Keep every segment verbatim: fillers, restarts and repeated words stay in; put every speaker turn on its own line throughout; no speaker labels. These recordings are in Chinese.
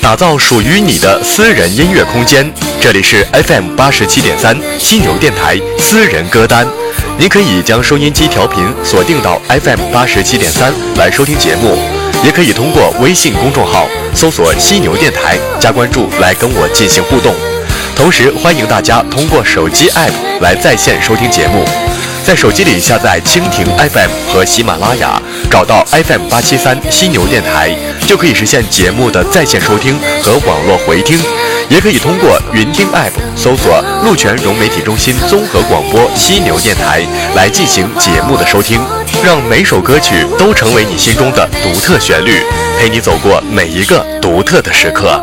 打造属于你的私人音乐空间。这里是 F M 八十七点三犀牛电台私人歌单，您可以将收音机调频锁定到 F M 八十七点三来收听节目，也可以通过微信公众号搜索犀牛电台加关注来跟我进行互动。同时欢迎大家通过手机 App 来在线收听节目，在手机里下载蜻蜓 F M 和喜马拉雅，找到 F M 八七三犀牛电台，就可以实现节目的在线收听和网络回听。也可以通过云听 App 搜索鹿泉融媒体中心综合广播犀牛电台来进行节目的收听，让每首歌曲都成为你心中的独特旋律，陪你走过每一个独特的时刻。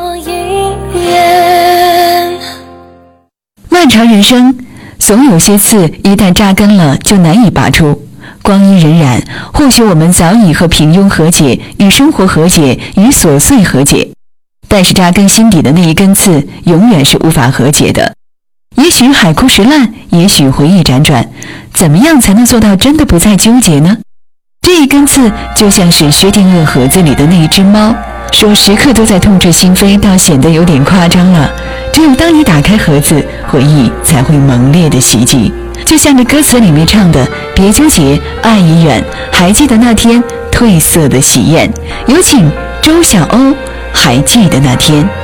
漫长人生，总有些刺一旦扎根了就难以拔出。光阴荏苒，或许我们早已和平庸和解，与生活和解，与琐碎和解，但是扎根心底的那一根刺永远是无法和解的。也许海枯石烂，也许回忆辗转，怎么样才能做到真的不再纠结呢？这一根刺就像是薛定谔盒子里的那一只猫，说时刻都在痛彻心扉，倒显得有点夸张了。只有当你打开盒子，回忆才会猛烈的袭击。就像这歌词里面唱的，别纠结，爱已远，还记得那天褪色的喜宴。有请周晓鸥，还记得那天。